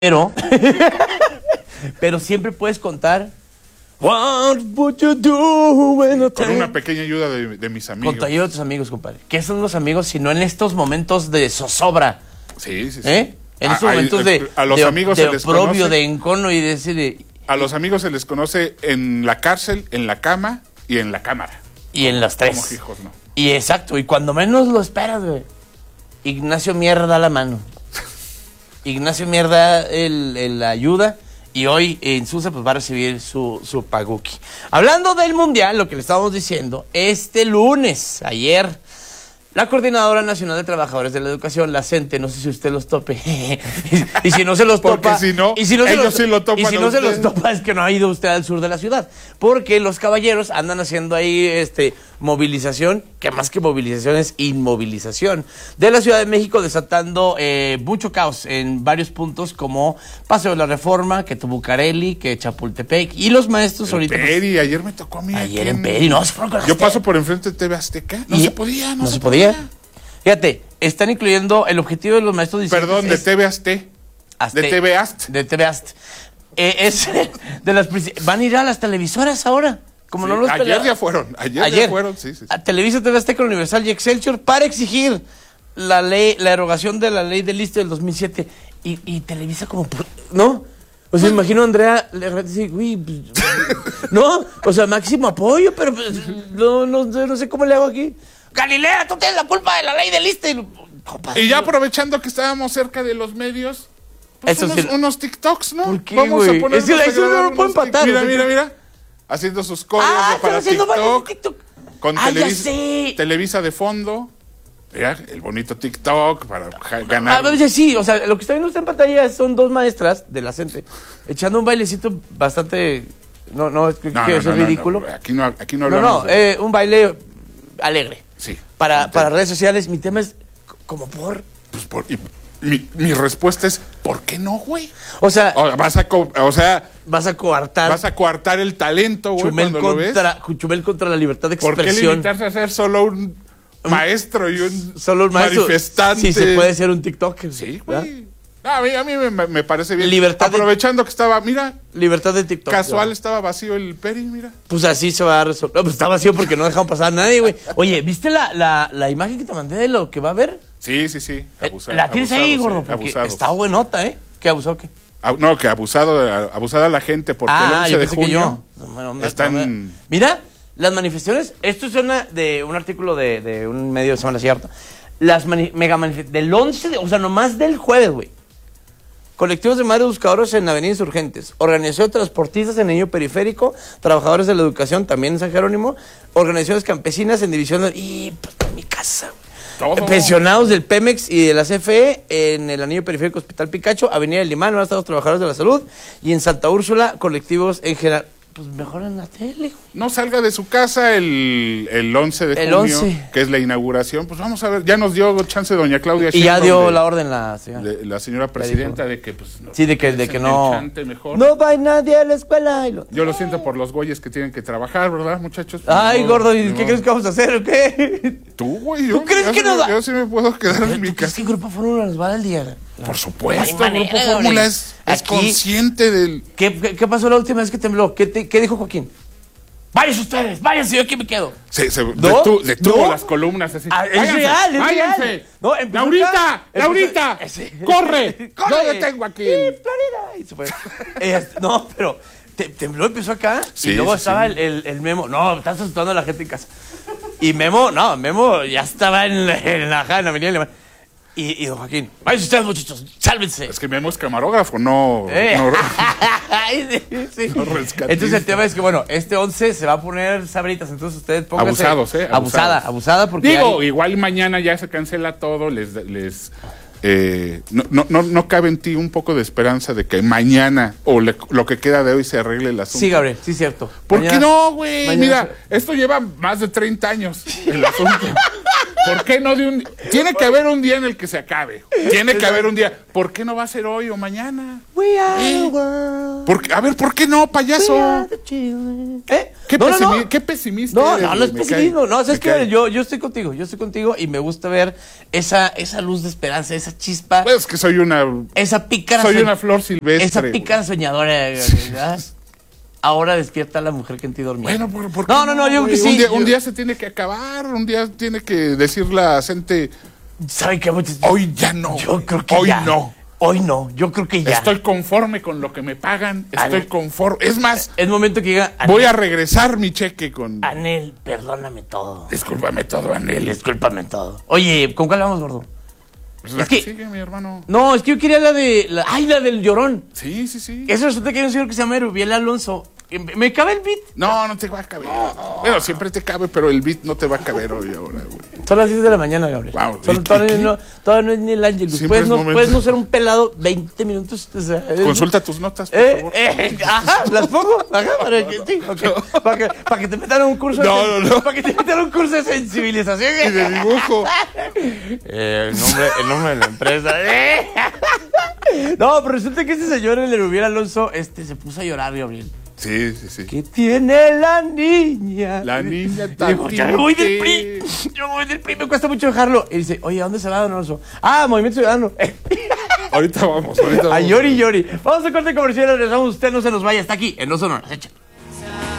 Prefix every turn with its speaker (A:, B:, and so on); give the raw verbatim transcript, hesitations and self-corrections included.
A: Pero, pero siempre puedes contar. What would you do when
B: Con una pequeña ayuda de, de mis amigos.
A: Con tu ayuda de tus amigos, compadre. ¿Qué son los amigos si no en estos momentos de zozobra?
B: Sí, sí, sí.
A: ¿Eh? En
B: A-
A: estos
B: a-
A: momentos de,
B: a los
A: de,
B: amigos
A: de
B: se les
A: oprobio,
B: conoce-
A: de encono y de decir.
B: A los amigos se les conoce en la cárcel, en la cama y en la cámara.
A: Y en las tres.
B: Como hijos, ¿no?
A: Y exacto, y cuando menos lo esperas, güey. Ignacio Mierda da la mano. Ignacio Mierda el, el ayuda. Y hoy en Susa pues va a recibir su, su paguki. Hablando del Mundial, lo que le estábamos diciendo, este lunes, ayer, la Coordinadora Nacional de Trabajadores de la Educación, la CENTE, no sé si usted los tope, y, y si no se los
B: Porque
A: topa,
B: si no,
A: y si no se
B: ellos
A: los,
B: sí lo topan
A: y si
B: a
A: no se los
B: usted.
A: topa es que no ha ido usted al sur de la ciudad, porque los caballeros andan haciendo ahí este movilización, que más que movilización es inmovilización, de la Ciudad de México, desatando eh, mucho caos en varios puntos como Paseo de la Reforma, que Tubucareli, que Chapultepec, y los maestros
B: El
A: ahorita... pues,
B: Peri, ayer me tocó a mí.
A: ayer
B: aquí
A: en Peri, no, se fueron con las
B: Yo
A: te-
B: paso por enfrente de T V Azteca. No
A: y-
B: se podía, no,
A: no se podía. Fíjate, están incluyendo el objetivo de los maestros discentes
B: Perdón, de
A: es-
B: T V Azte.
A: Azte-
B: De T V Ast.
A: De T V Ast. Eh, es de las princi- van a ir a las televisoras ahora. Como
B: Sí,
A: no los
B: ayer
A: pelea-
B: ya fueron. Ayer,
A: Ayer
B: ya fueron, sí, sí. sí.
A: A Televisa, T V Azteca, Universal y Excelsior para exigir la ley, la erogación de la ley del liste del dos mil siete. Y, y Televisa como, por- ¿no? O sea, imagino a Andrea le va a decir, uy, pues, no, o sea, máximo apoyo, pero pues, no, no, sé- no sé cómo le hago aquí. Galilea, tú tienes la culpa de la ley del liste. Y, compa,
B: Y ya aprovechando que estábamos cerca de los medios, pues
A: Eso
B: unos,
A: sí.
B: unos TikToks, ¿no?
A: ¿Por qué,
B: Vamos
A: güey?
B: a ponernos
A: Es que
B: a
A: eso no
B: grabar
A: lo puedo
B: unos tic-
A: empatar,
B: Mira,
A: o sea,
B: mira,
A: que-
B: mira. Haciendo sus códigos
A: Ah,
B: para
A: están haciendo bailes de
B: TikTok.
A: TikTok.
B: Con
A: Ah, ya
B: Televisa,
A: sé.
B: Televisa de fondo. Mira, el bonito TikTok para ja-
A: A
B: ganar.
A: veces sí, o sea, lo que está viendo usted en pantalla son dos maestras de la CENTE echando un bailecito bastante. No, no, es que
B: No,
A: que
B: no,
A: eso
B: no,
A: es
B: no,
A: ridículo.
B: no, aquí no, aquí no
A: No,
B: hablamos
A: no,
B: de-
A: eh, un baile alegre.
B: Sí.
A: Para,
B: Ok.
A: para redes sociales, mi tema es c- como por.
B: Pues por- y mi, mi respuesta es, ¿por qué no, güey?
A: O sea,
B: O, vas a co- o sea,
A: vas a coartar
B: vas a coartar el talento, güey,
A: Chumel
B: cuando lo ves.
A: contra, Chumel contra la libertad de
B: ¿Por qué
A: expresión.
B: limitarse a ser solo un maestro y un
A: Solo un maestro.
B: manifestante?
A: Sí, se puede ser un TikTok.
B: Sí,
A: ¿verdad?
B: güey. No, a mí, a mí me, me parece bien.
A: Libertad de-
B: Aprovechando que estaba, mira,
A: Libertad de TikTok.
B: casual
A: ¿verdad?
B: estaba vacío el Peri, mira.
A: Pues así se va a resolver. No, pues está vacío porque no dejaron pasar a nadie, güey. Oye, ¿viste la, la, la imagen que te mandé de lo que va a haber?
B: Sí, sí, sí.
A: Eh,
B: Abusado,
A: la tienes ahí,
B: abusados,
A: gordo,
B: eh,
A: porque
B: abusados.
A: está buenota, ¿eh? ¿Qué abusado qué?
B: Ah, no, que abusado, abusada la gente porque el
A: Ah,
B: once
A: yo
B: de
A: pensé que
B: junio
A: yo. No, bueno, me-
B: están...
A: me- Mira, las manifestaciones, esto es una, de un artículo de, de un medio de Semana Cierta. Las mani- mega manifestaciones, del once, de, o sea, nomás del jueves, güey. Colectivos de madres buscadores en Avenida Insurgentes. Organización de transportistas en Niño Periférico. Trabajadores de la educación también en San Jerónimo. Organizaciones campesinas en división de... Y pues en mi casa, güey.
B: Todo.
A: Pensionados del Pemex y de la C F E en el Anillo Periférico Hospital Picacho, Avenida del Limán, los trabajadores de la salud. Y en Santa Úrsula, colectivos en general. Pues mejor en la tele, güey.
B: No salga de su casa el, el once de
A: El
B: junio,
A: once.
B: que es la inauguración. Pues vamos a ver, ya nos dio chance doña Claudia
A: Y ya
B: Sheinbaum
A: dio
B: de-
A: la orden la señora.
B: de- la señora presidenta de que pues no,
A: Sí, de que, de que
B: el
A: no...
B: chante mejor.
A: No va nadie a la escuela. Y lo-
B: Yo lo siento por los güeyes que tienen que trabajar, ¿verdad, muchachos?
A: Ay,
B: No,
A: gordo, ¿y
B: no.
A: qué crees que vamos a hacer o qué?
B: Tú, güey. yo-
A: ¿Tú crees
B: yo
A: que
B: sí
A: nos
B: me-
A: va-
B: Yo sí me puedo quedar en mi
A: ¿Tú crees
B: casa.
A: que Grupo Fórmula nos va a dar el día?
B: Por supuesto,
A: No hay manera,
B: Grupo Fórmula
A: güey.
B: es, es
A: Aquí-
B: consciente del...
A: ¿Qué, qué, qué pasó la última vez que tembló? ¿Qué, te- qué dijo Joaquín? Váyanse ustedes, váyanse, yo aquí me quedo.
B: Se, se
A: ¿No?
B: detu- detuvo
A: ¿No?
B: las columnas así.
A: Ah, es
B: Váyanse,
A: real, es
B: váyanse.
A: real. No, empezó
B: Laurita,
A: acá, empezó-
B: Laurita,
A: Ese-
B: corre.
A: ¡Corre!
B: Yo detengo aquí.
A: Sí, Florida. Y se fue. Eh, no, pero te- tembló, empezó acá
B: Sí,
A: y luego
B: sí,
A: estaba
B: sí.
A: El, el, el Memo. No, estás asustando a la gente en casa. Y Memo, no, Memo ya estaba en, la- en la, en la avenida Alemán. Y, y don Joaquín, váyanse ustedes, muchachos, sálvense.
B: Es que Memo es camarógrafo, no...
A: Eh.
B: no-
A: Ay, sí, sí.
B: No rescatista.
A: Entonces el tema es que, bueno, este once se va a poner sabritas, entonces ustedes pónganse...
B: Abusados, ¿eh?
A: Abusada,
B: Abusados.
A: abusada porque...
B: Digo,
A: hay-
B: igual mañana ya se cancela todo, les... les eh, no, no, no, no cabe en ti un poco de esperanza de que mañana o le- lo que queda de hoy se arregle el asunto.
A: Sí, Gabriel, sí, cierto.
B: ¿Por
A: Mañana-
B: qué no, güey?
A: mañana
B: Mira,
A: se-
B: esto lleva más de treinta años el asunto. ¿Por qué no de un Tiene que haber un día en el que se acabe. Tiene que haber un día. ¿Por qué no va a ser hoy o mañana?
A: We are
B: ¿Eh?
A: the world.
B: ¿Por qué? A ver, ¿por qué no,
A: We
B: payaso?
A: are the children. ¿Eh?
B: ¿Qué,
A: No, no,
B: pesimi-
A: no.
B: qué pesimista
A: No,
B: eres,
A: no, no es
B: güey, me
A: pesimismo.
B: cae,
A: No, sabes
B: me cae.
A: que yo, yo estoy contigo, yo estoy contigo y me gusta ver esa, esa luz de esperanza, esa chispa,
B: Pues es que soy una
A: esa pícara.
B: soy
A: soñ-
B: una flor silvestre.
A: Esa
B: güey.
A: pícara soñadora. ¿Verdad? Ahora despierta la mujer que en ti dormía.
B: Bueno, ¿por, por qué
A: No, no, no, yo creo
B: güey?
A: que sí.
B: Un día,
A: yo-
B: un día se tiene que acabar, un día tiene que decir la gente,
A: ¿Saben qué? Muchachos?
B: hoy ya no.
A: Yo
B: güey.
A: creo que
B: hoy
A: ya.
B: no.
A: Hoy no, yo creo que ya.
B: Estoy conforme con lo que me pagan, estoy
A: Anel.
B: conforme. Es más,
A: Es momento que diga,
B: voy a regresar mi cheque con...
A: Anel, perdóname todo.
B: Discúlpame todo, Anel.
A: Discúlpame todo. Oye, ¿con cuál vamos, gordo?
B: Pues la
A: es
B: que
A: que-
B: sigue, mi hermano.
A: No, es que yo quería la de... La, ¡Ay, la del llorón!
B: Sí, sí, sí.
A: Eso resulta que hay un señor que se llama Erubiel Alonso. ¿Me cabe el beat?
B: No, no te va a caber. Bueno, siempre te cabe, pero el beat no te va a caber hoy ahora, güey.
A: Son las diez de la mañana, Gabriel.
B: Wow,
A: Son-
B: ¿y-
A: todavía,
B: y qué?
A: no, todavía no es ni el Ángelus.
B: Siempre
A: Puedes
B: es
A: no,
B: momento.
A: puedes no ser un pelado veinte minutos. O sea, es-
B: Consulta tus notas, por
A: Eh,
B: favor.
A: eh, ajá, las pongo. Ajá, para que, sí, ok. Para que, para que te metan a un curso.
B: No,
A: de,
B: no, no.
A: Para que te metan a un curso de sensibilización.
B: Y de dibujo.
A: Eh, el, nombre, el nombre de la empresa. eh. No, pero resulta que este señor, el Erubiel Alonso, este, se puso a llorar, Gabriel.
B: Sí, sí, sí.
A: ¿Qué tiene la niña?
B: La niña
A: Y digo, yo me voy del P R I. Yo me voy del P R I, me cuesta mucho dejarlo. Y dice, oye, ¿a dónde se va, don Alonso? Ah, Movimiento Ciudadano.
B: Ahorita vamos, ahorita
A: A
B: vamos.
A: llori, llori. Vamos a corte comercial, regresamos. Usted no se nos vaya, está aquí, en No Sonora. Échale.